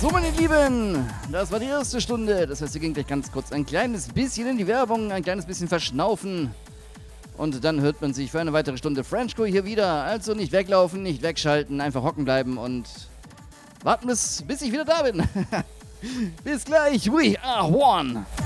So, meine Lieben, das war die erste Stunde. Das heißt, wir gehen gleich ganz kurz ein kleines bisschen in die Werbung, ein kleines bisschen verschnaufen. Und dann hört man sich für eine weitere Stunde Frenchco hier wieder. Also nicht weglaufen, nicht wegschalten, einfach hocken bleiben und warten, bis ich wieder da bin. Bis gleich, we are one.